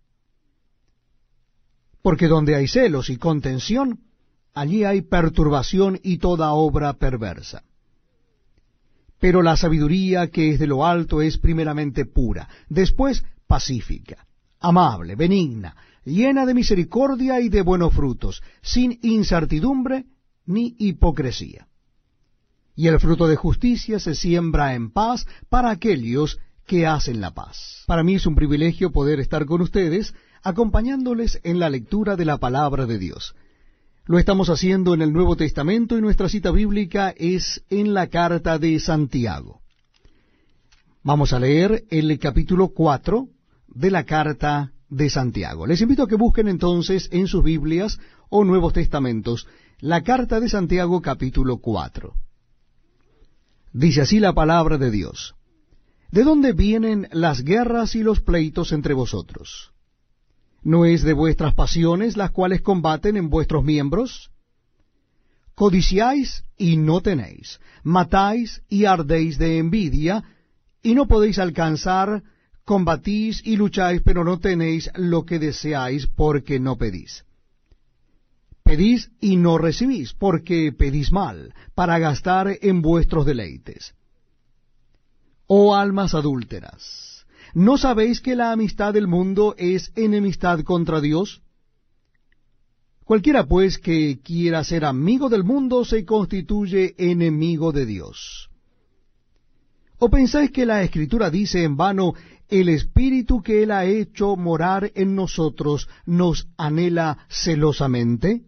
Porque donde hay celos y contención, allí hay perturbación y toda obra perversa. Pero la sabiduría que es de lo alto es primeramente pura, después pacífica, amable, benigna, llena de misericordia y de buenos frutos, sin incertidumbre ni hipocresía. Y el fruto de justicia se siembra en paz para aquellos que hacen la paz. Para mí es un privilegio poder estar con ustedes, acompañándoles en la lectura de la palabra de Dios. Lo estamos haciendo en el Nuevo Testamento y nuestra cita bíblica es en la carta de Santiago. Vamos a leer el capítulo cuatro de la carta de Santiago. Les invito a que busquen entonces en sus Biblias o Nuevos Testamentos la carta de Santiago capítulo cuatro. Dice así la palabra de Dios: ¿De dónde vienen las guerras y los pleitos entre vosotros? ¿No es de vuestras pasiones las cuales combaten en vuestros miembros? Codiciáis y no tenéis, matáis y ardéis de envidia, y no podéis alcanzar, combatís y lucháis, pero no tenéis lo que deseáis, porque no pedís. Pedís y no recibís, porque pedís mal, para gastar en vuestros deleites. Oh almas adúlteras, ¿no sabéis que la amistad del mundo es enemistad contra Dios? Cualquiera pues que quiera ser amigo del mundo se constituye enemigo de Dios. ¿O pensáis que la Escritura dice en vano, el Espíritu que Él ha hecho morar en nosotros nos anhela celosamente?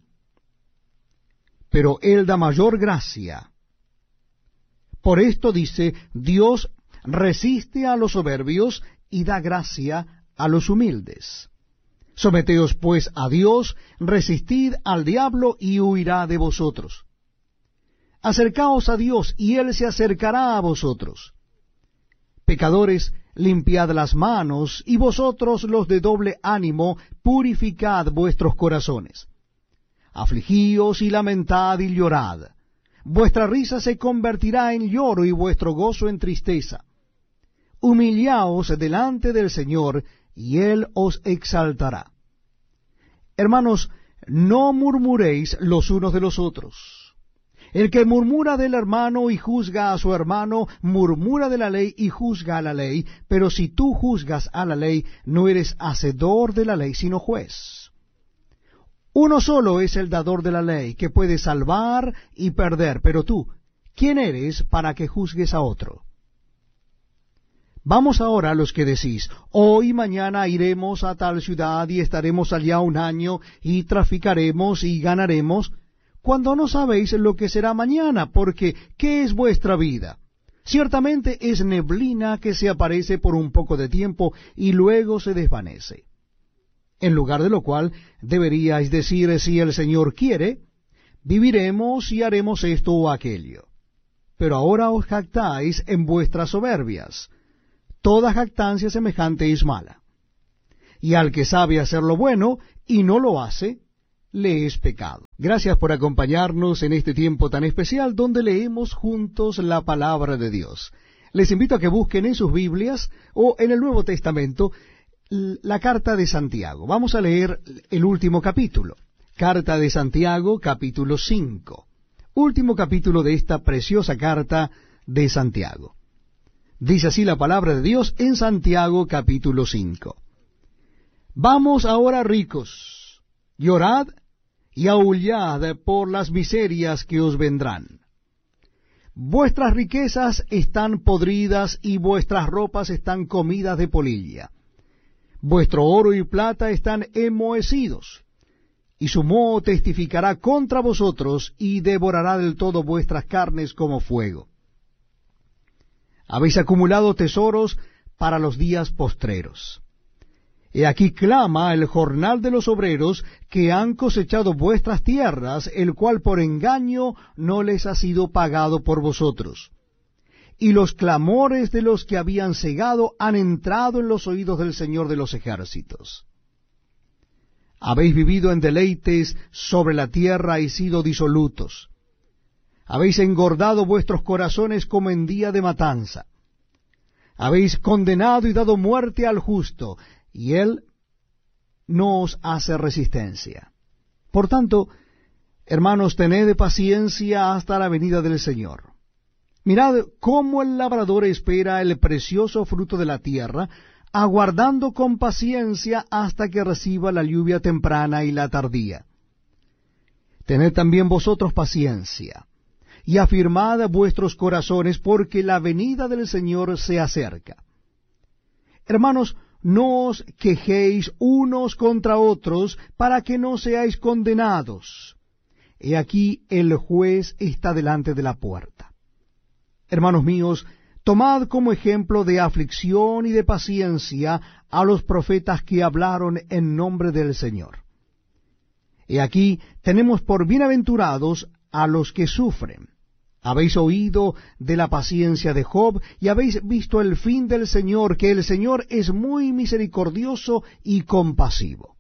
Pero Él da mayor gracia. Por esto dice, Dios resiste a los soberbios y da gracia a los humildes. Someteos pues a Dios, resistid al diablo y huirá de vosotros. Acercaos a Dios y Él se acercará a vosotros. Pecadores, limpiad las manos, y vosotros los de doble ánimo, purificad vuestros corazones. Afligíos y lamentad y llorad. Vuestra risa se convertirá en lloro y vuestro gozo en tristeza. Humillaos delante del Señor, y Él os exaltará. Hermanos, no murmuréis los unos de los otros. El que murmura del hermano y juzga a su hermano, murmura de la ley y juzga a la ley, pero si tú juzgas a la ley, no eres hacedor de la ley, sino juez. Uno solo es el dador de la ley, que puede salvar y perder, pero tú, ¿quién eres para que juzgues a otro? Vamos ahora a los que decís, hoy y mañana iremos a tal ciudad y estaremos allá un año y traficaremos y ganaremos, cuando no sabéis lo que será mañana, porque ¿qué es vuestra vida? Ciertamente es neblina que se aparece por un poco de tiempo y luego se desvanece. En lugar de lo cual deberíais decir, si el Señor quiere, viviremos y haremos esto o aquello. Pero ahora os jactáis en vuestras soberbias. Toda jactancia semejante es mala. Y al que sabe hacer lo bueno y no lo hace, le es pecado. Gracias por acompañarnos en este tiempo tan especial donde leemos juntos la palabra de Dios. Les invito a que busquen en sus Biblias o en el Nuevo Testamento la carta de Santiago. Vamos a leer el último capítulo. Carta de Santiago, capítulo cinco. Último capítulo de esta preciosa carta de Santiago. Dice así la palabra de Dios en Santiago, capítulo cinco. Vamos ahora, ricos, llorad y aullad por las miserias que os vendrán. Vuestras riquezas están podridas y vuestras ropas están comidas de polilla. Vuestro oro y plata están enmohecidos, y su moho testificará contra vosotros y devorará del todo vuestras carnes como fuego. Habéis acumulado tesoros para los días postreros. He aquí clama el jornal de los obreros que han cosechado vuestras tierras, el cual por engaño no les ha sido pagado por vosotros. Y los clamores de los que habían cegado han entrado en los oídos del Señor de los ejércitos. Habéis vivido en deleites sobre la tierra y sido disolutos. Habéis engordado vuestros corazones como en día de matanza. Habéis condenado y dado muerte al justo, y él no os hace resistencia. Por tanto, hermanos, tened paciencia hasta la venida del Señor. Mirad cómo el labrador espera el precioso fruto de la tierra, aguardando con paciencia hasta que reciba la lluvia temprana y la tardía. Tened también vosotros paciencia, y afirmad vuestros corazones, porque la venida del Señor se acerca. Hermanos, no os quejéis unos contra otros, para que no seáis condenados. He aquí el juez está delante de la puerta. Hermanos míos, tomad como ejemplo de aflicción y de paciencia a los profetas que hablaron en nombre del Señor. He aquí tenemos por bienaventurados a los que sufren. Habéis oído de la paciencia de Job, y habéis visto el fin del Señor, que el Señor es muy misericordioso y compasivo.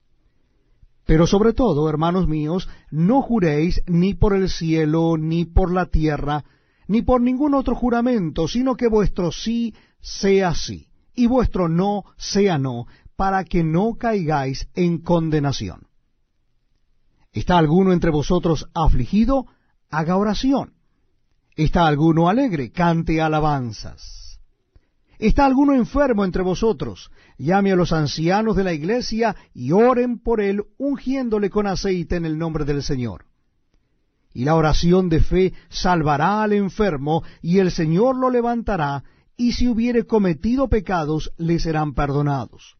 Pero sobre todo, hermanos míos, no juréis ni por el cielo, ni por la tierra, ni por ningún otro juramento, sino que vuestro sí sea sí, y vuestro no sea no, para que no caigáis en condenación. ¿Está alguno entre vosotros afligido? Haga oración. ¿Está alguno alegre? Cante alabanzas. ¿Está alguno enfermo entre vosotros? Llame a los ancianos de la iglesia y oren por él, ungiéndole con aceite en el nombre del Señor. Y la oración de fe salvará al enfermo, y el Señor lo levantará, y si hubiere cometido pecados, le serán perdonados.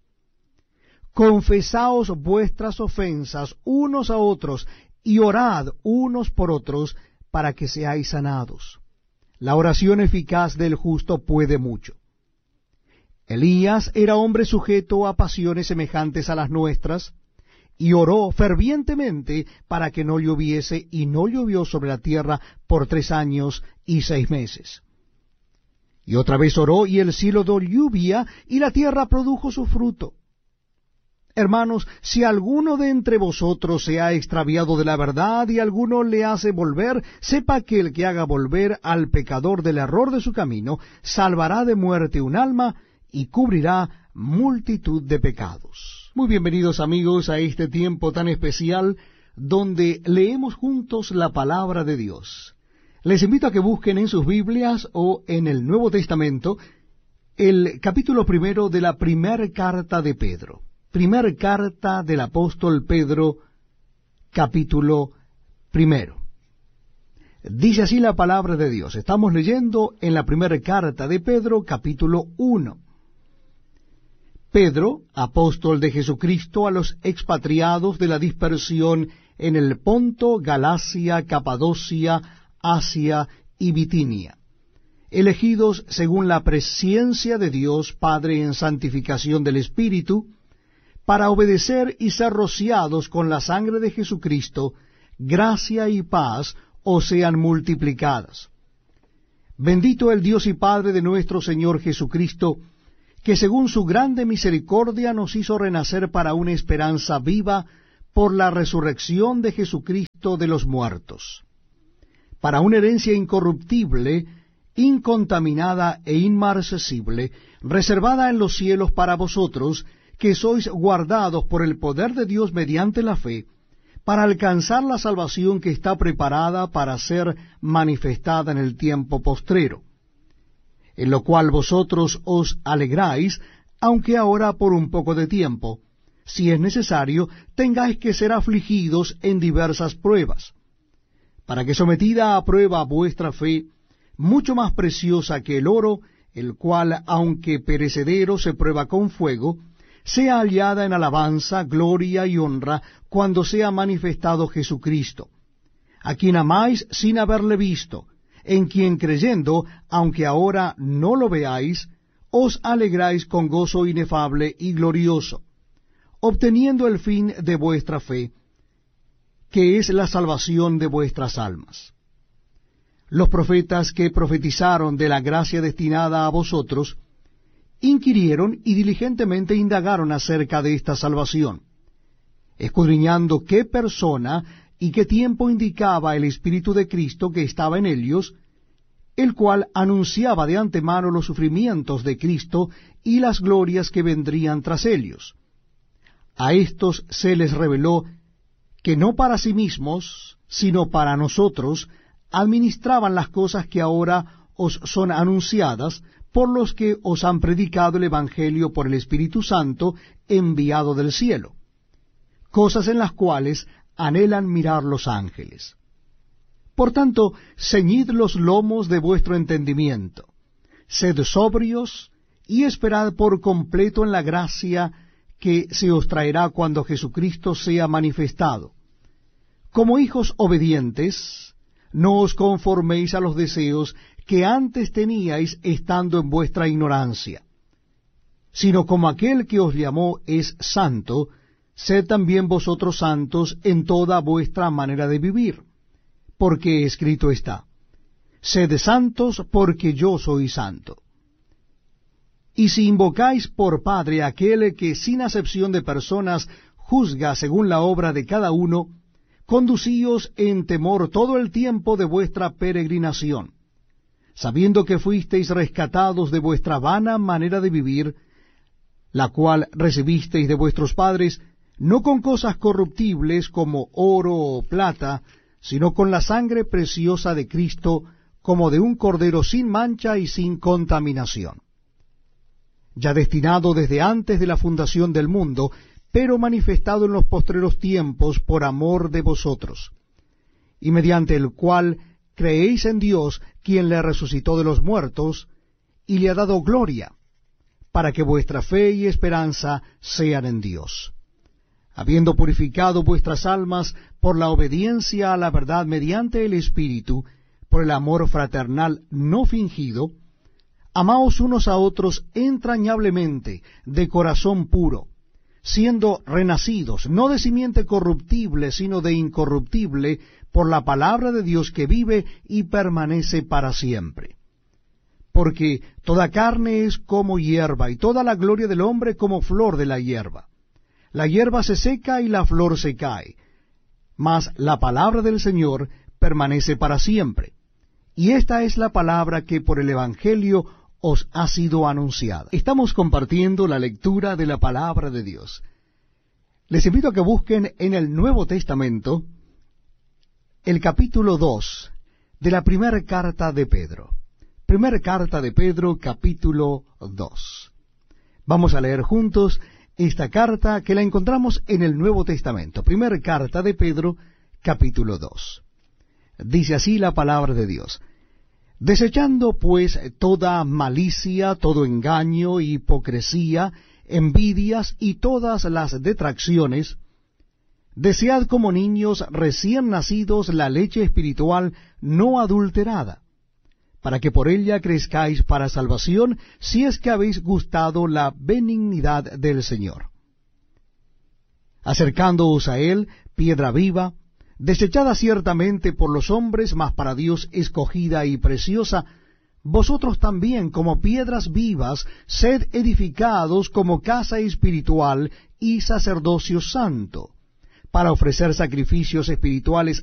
Confesaos vuestras ofensas unos a otros, y orad unos por otros, para que seáis sanados. La oración eficaz del justo puede mucho. Elías era hombre sujeto a pasiones semejantes a las nuestras, y oró fervientemente para que no lloviese, y no llovió sobre la tierra por tres años y seis meses. Y otra vez oró, y el cielo dio lluvia, y la tierra produjo su fruto. Hermanos, si alguno de entre vosotros se ha extraviado de la verdad, y alguno le hace volver, sepa que el que haga volver al pecador del error de su camino, salvará de muerte un alma, y cubrirá multitud de pecados. Muy bienvenidos, amigos, a este tiempo tan especial donde leemos juntos la palabra de Dios. Les invito a que busquen en sus Biblias o en el Nuevo Testamento el capítulo primero de la primera carta de Pedro. Primer carta del apóstol Pedro, capítulo primero. Dice así la palabra de Dios. Estamos leyendo en la primera carta de Pedro, capítulo uno. Pedro, apóstol de Jesucristo, a los expatriados de la dispersión en el Ponto, Galacia, Capadocia, Asia y Bitinia, elegidos según la presciencia de Dios Padre en santificación del Espíritu, para obedecer y ser rociados con la sangre de Jesucristo, gracia y paz os sean multiplicadas. Bendito el Dios y Padre de nuestro Señor Jesucristo, que según su grande misericordia nos hizo renacer para una esperanza viva por la resurrección de Jesucristo de los muertos, para una herencia incorruptible, incontaminada e inmarcesible, reservada en los cielos para vosotros, que sois guardados por el poder de Dios mediante la fe, para alcanzar la salvación que está preparada para ser manifestada en el tiempo postrero, en lo cual vosotros os alegráis, aunque ahora por un poco de tiempo, si es necesario, tengáis que ser afligidos en diversas pruebas, para que sometida a prueba vuestra fe, mucho más preciosa que el oro, el cual, aunque perecedero, se prueba con fuego, sea hallada en alabanza, gloria y honra, cuando sea manifestado Jesucristo, a quien amáis sin haberle visto, en quien creyendo, aunque ahora no lo veáis, os alegráis con gozo inefable y glorioso, obteniendo el fin de vuestra fe, que es la salvación de vuestras almas. Los profetas que profetizaron de la gracia destinada a vosotros, inquirieron y diligentemente indagaron acerca de esta salvación, escudriñando qué persona y qué tiempo indicaba el Espíritu de Cristo que estaba en ellos, el cual anunciaba de antemano los sufrimientos de Cristo y las glorias que vendrían tras ellos. A éstos se les reveló que no para sí mismos, sino para nosotros, administraban las cosas que ahora os son anunciadas por los que os han predicado el Evangelio por el Espíritu Santo enviado del cielo, cosas en las cuales anhelan mirar los ángeles. Por tanto, ceñid los lomos de vuestro entendimiento, sed sobrios y esperad por completo en la gracia que se os traerá cuando Jesucristo sea manifestado. Como hijos obedientes, no os conforméis a los deseos que antes teníais estando en vuestra ignorancia, sino como aquel que os llamó es santo, sed también vosotros santos en toda vuestra manera de vivir, porque escrito está, sed santos porque yo soy santo. Y si invocáis por Padre a aquel que sin acepción de personas juzga según la obra de cada uno, conducíos en temor todo el tiempo de vuestra peregrinación, sabiendo que fuisteis rescatados de vuestra vana manera de vivir, la cual recibisteis de vuestros padres, no con cosas corruptibles como oro o plata, sino con la sangre preciosa de Cristo, como de un cordero sin mancha y sin contaminación, ya destinado desde antes de la fundación del mundo, pero manifestado en los postreros tiempos por amor de vosotros, y mediante el cual creéis en Dios, quien le resucitó de los muertos, y le ha dado gloria, para que vuestra fe y esperanza sean en Dios. Habiendo purificado vuestras almas por la obediencia a la verdad mediante el Espíritu, por el amor fraternal no fingido, amaos unos a otros entrañablemente, de corazón puro, siendo renacidos, no de simiente corruptible, sino de incorruptible, por la palabra de Dios que vive y permanece para siempre. Porque toda carne es como hierba, y toda la gloria del hombre como flor de la hierba. La hierba se seca y la flor se cae, mas la palabra del Señor permanece para siempre. Y esta es la palabra que por el Evangelio os ha sido anunciada. Estamos compartiendo la lectura de la palabra de Dios. Les invito a que busquen en el Nuevo Testamento el capítulo dos de la primera carta de Pedro. Primera carta de Pedro, capítulo dos. Vamos a leer juntos esta carta que la encontramos en el Nuevo Testamento. Primera carta de Pedro, capítulo dos. Dice así la palabra de Dios. Desechando pues toda malicia, todo engaño, hipocresía, envidias y todas las detracciones, desead como niños recién nacidos la leche espiritual no adulterada, para que por ella crezcáis para salvación, si es que habéis gustado la benignidad del Señor. Acercándoos a él, piedra viva, desechada ciertamente por los hombres, mas para Dios escogida y preciosa, vosotros también, como piedras vivas, sed edificados como casa espiritual y sacerdocio santo, para ofrecer sacrificios espirituales